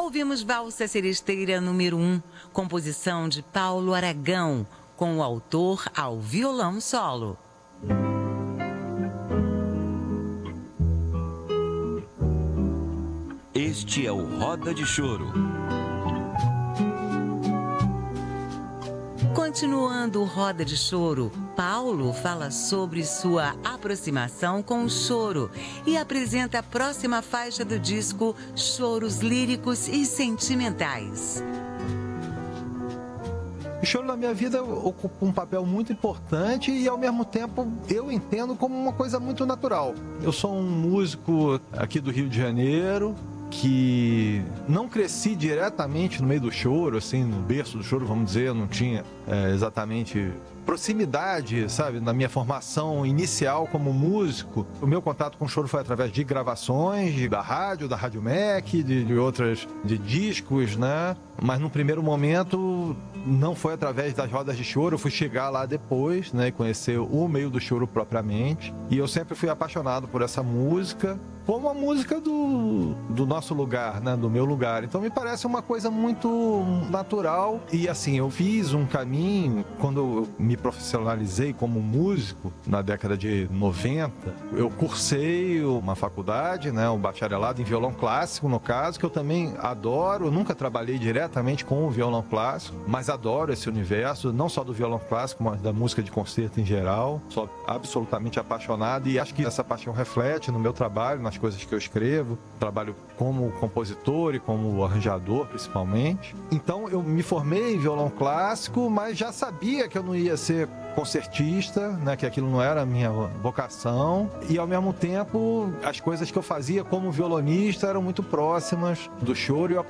Ouvimos Valsa Seresteira número 1, composição de Paulo Aragão, com o autor ao violão solo. Este é o Roda de Choro. Continuando o Roda de Choro, Paulo fala sobre sua aproximação com o choro e apresenta a próxima faixa do disco Choros Líricos e Sentimentais. O choro na minha vida ocupa um papel muito importante e, ao mesmo tempo, eu entendo como uma coisa muito natural. Eu sou um músico aqui do Rio de Janeiro, que não cresci diretamente no meio do choro, assim, no berço do choro, vamos dizer, não tinha exatamente proximidade, sabe, na minha formação inicial como músico. O meu contato com o choro foi através de gravações, da Rádio MEC, de outras, de discos, né? Mas no primeiro momento não foi através das rodas de choro, eu fui chegar lá depois, né, e conhecer o meio do choro propriamente. E eu sempre fui apaixonado por essa música, como a música do nosso lugar, né, do meu lugar. Então me parece uma coisa muito natural. E assim, eu fiz um caminho, quando eu me profissionalizei como músico, na década de 90, eu cursei uma faculdade, né, um bacharelado em violão clássico, no caso, que eu também adoro. Eu nunca trabalhei diretamente com o violão clássico, mas adoro esse universo, não só do violão clássico, mas da música de concerto em geral. Sou absolutamente apaixonado e acho que essa paixão reflete no meu trabalho, nas coisas que eu escrevo. Trabalho como compositor e como arranjador, principalmente. Então eu me formei em violão clássico, mas já sabia que eu não ia ser concertista, né, que aquilo não era a minha vocação, e ao mesmo tempo as coisas que eu fazia como violonista eram muito próximas do choro e eu